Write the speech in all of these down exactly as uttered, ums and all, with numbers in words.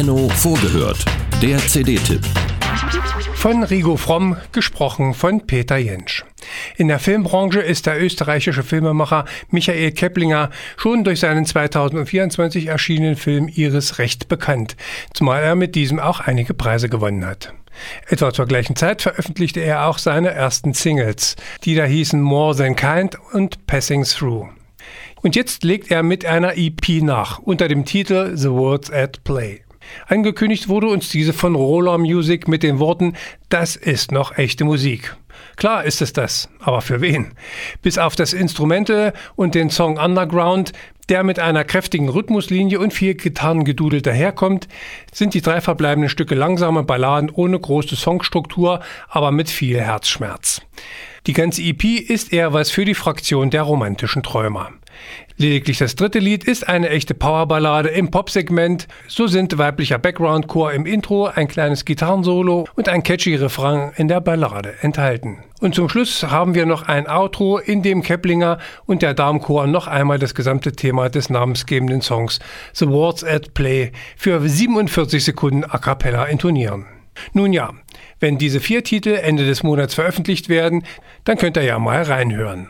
Benno vorgehört, der C D-Tipp. Von Rigo Fromm, gesprochen von Peter Jentsch. In der Filmbranche ist der österreichische Filmemacher Michael Keplinger schon durch seinen zweitausendvierundzwanzig erschienenen Film Iris recht bekannt, zumal er mit diesem auch einige Preise gewonnen hat. Etwa zur gleichen Zeit veröffentlichte er auch seine ersten Singles, die da hießen More Than Kind und Passing Through. Und jetzt legt er mit einer E P nach, unter dem Titel The Words at Play. Angekündigt wurde uns diese von Roller Music mit den Worten: Das ist noch echte Musik. Klar ist es das, aber für wen? Bis auf das Instrumental und den Song Underground, der mit einer kräftigen Rhythmuslinie und viel Gitarrengedudel daherkommt, sind die drei verbleibenden Stücke langsame Balladen ohne große Songstruktur, aber mit viel Herzschmerz. Die ganze E P ist eher was für die Fraktion der romantischen Träumer. Lediglich das dritte Lied ist eine echte Powerballade im Popsegment. So sind weiblicher Background-Chor im Intro, ein kleines Gitarrensolo und ein catchy Refrain in der Ballade enthalten. Und zum Schluss haben wir noch ein Outro, in dem Keplinger und der Damenchor noch einmal das gesamte Thema des namensgebenden Songs The Words at Play für siebenundvierzig Sekunden a cappella intonieren. Nun ja, wenn diese vier Titel Ende des Monats veröffentlicht werden, dann könnt ihr ja mal reinhören.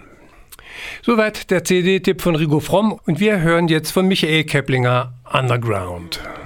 Soweit der C D-Tipp von Rigo Fromm und wir hören jetzt von Michael Keplinger Underground.